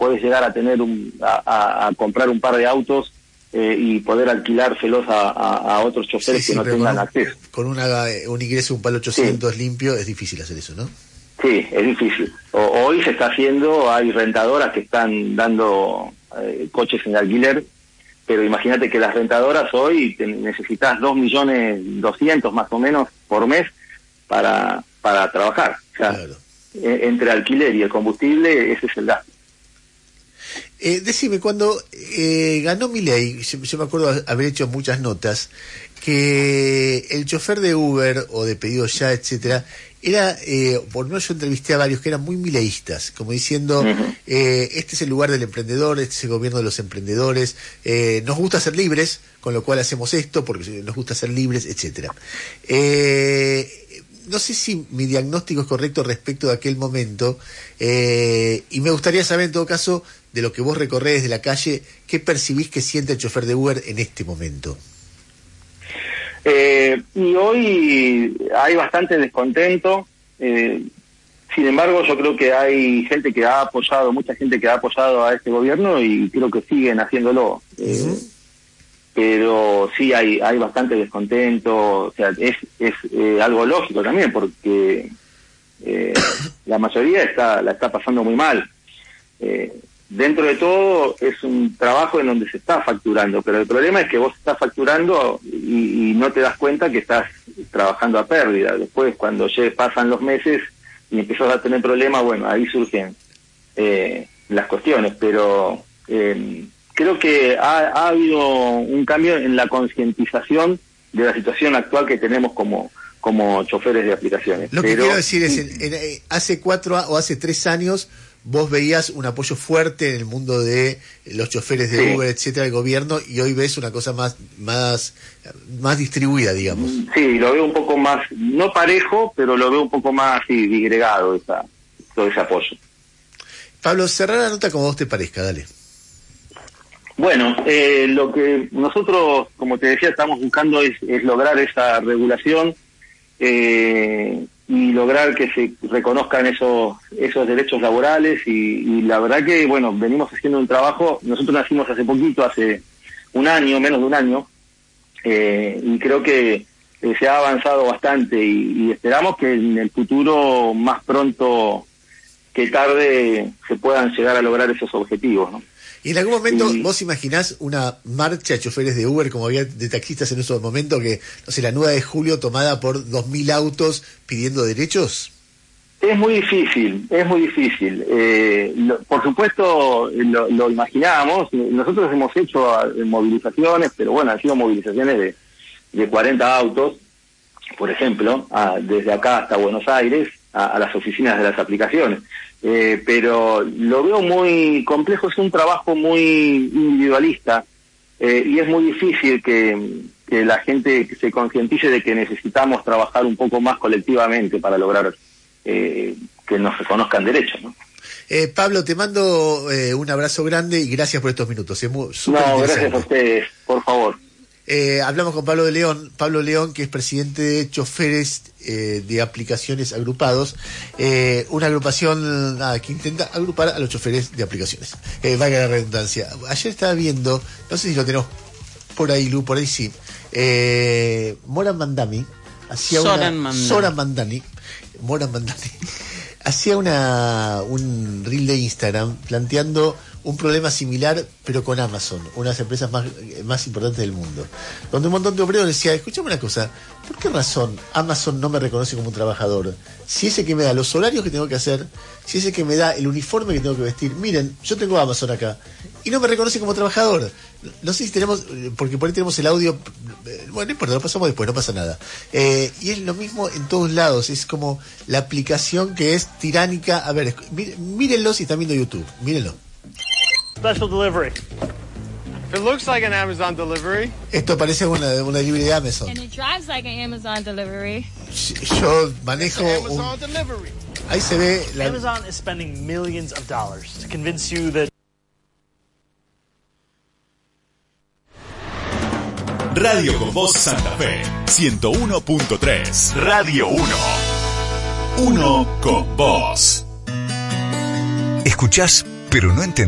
podés llegar a tener a comprar un par de autos y poder alquilárselos a otros choferes que no tengan acceso. Con un ingreso, un palo 800 limpio, es difícil hacer eso, ¿no? Sí, es difícil. Hoy se está haciendo, hay rentadoras que están dando coches en alquiler, pero imagínate que las rentadoras hoy necesitas 2.200.000 más o menos por mes para trabajar. O sea, claro. Entre alquiler y el combustible, ese es el gasto. Decime, cuando ganó Milei, yo me acuerdo haber hecho muchas notas, que el chofer de Uber o de Pedido Ya, etcétera, era, por no, yo entrevisté a varios que eran muy mileístas, como diciendo, este es el lugar del emprendedor, este es el gobierno de los emprendedores, nos gusta ser libres, con lo cual hacemos esto, porque nos gusta ser libres, etcétera. No sé si mi diagnóstico es correcto respecto de aquel momento, y me gustaría saber en todo caso, de lo que vos recorrés desde la calle, ¿qué percibís que siente el chofer de Uber en este momento? Y hoy hay bastante descontento, sin embargo yo creo que hay gente que ha apoyado, mucha gente que ha apoyado a este gobierno y creo que siguen haciéndolo, pero sí hay bastante descontento, o sea, es algo lógico también porque la mayoría la está pasando muy mal. Dentro de todo es un trabajo en donde se está facturando, pero el problema es que vos estás facturando y no te das cuenta que estás trabajando a pérdida. Después, cuando pasan los meses y empezás a tener problemas, bueno, ahí surgen las cuestiones, pero creo que ha habido un cambio en la concientización de la situación actual que tenemos como choferes de aplicaciones. Lo que quiero decir es, hace 4 o hace 3 años, vos veías un apoyo fuerte en el mundo de los choferes de Uber, etcétera, del gobierno, y hoy ves una cosa más distribuida, digamos. Sí, lo veo un poco más, no parejo, pero lo veo un poco más disgregado, todo ese apoyo. Pablo, cerrar la nota como vos te parezca, dale. Bueno, lo que nosotros, como te decía, estamos buscando es lograr esa regulación, y lograr que se reconozcan esos derechos laborales y la verdad que, bueno, venimos haciendo un trabajo. Nosotros nacimos hace poquito, hace un año, menos de un año, y creo que se ha avanzado bastante y esperamos que en el futuro, más pronto que tarde, se puedan llegar a lograr esos objetivos, ¿no? ¿Y en algún momento vos imaginás una marcha de choferes de Uber como había de taxistas en esos momentos, que, no sé, la 9 de julio tomada por 2.000 autos pidiendo derechos? Es muy difícil, es muy difícil. Por supuesto lo imaginábamos. Nosotros hemos hecho movilizaciones, pero bueno, han sido movilizaciones de 40 autos, por ejemplo, desde acá hasta Buenos Aires, a las oficinas de las aplicaciones. Pero lo veo muy complejo, es un trabajo muy individualista, y es muy difícil que la gente se concientice de que necesitamos trabajar un poco más colectivamente para lograr que nos reconozcan derechos, ¿no? Pablo, te mando un abrazo grande y gracias por estos minutos. No, gracias a ustedes, por favor. Hablamos con Pablo León, que es presidente de Choferes de Aplicaciones Agrupados, una agrupación que intenta agrupar a los choferes de aplicaciones. Valga la redundancia. Ayer estaba viendo, no sé si lo tenemos por ahí, Lu, por ahí sí, Moran Mandani hacía hacía un reel de Instagram planteando un problema similar, pero con Amazon, una de las empresas más importantes del mundo, donde un montón de obreros decía, escúchame una cosa, ¿por qué razón Amazon no me reconoce como un trabajador? Si ese que me da los horarios que tengo que hacer, si ese que me da el uniforme que tengo que vestir, miren, yo tengo Amazon acá, y no me reconoce como trabajador. No sé si tenemos, porque por ahí tenemos el audio, bueno, no importa, lo pasamos después, no pasa nada. Y es lo mismo en todos lados, es como la aplicación que es tiránica. A ver, mírenlo si están viendo YouTube, mírenlo. Special delivery. It looks like an Amazon delivery. Esto parece una delivery de Amazon. And it drives like an Amazon delivery. Yo manejo Amazon delivery. Ahí se ve Amazon is spending millions of dollars to convince you that Radio con Voz Santa Fe 101.3 Radio 1. Uno con vos. Escuchás, pero no entendés.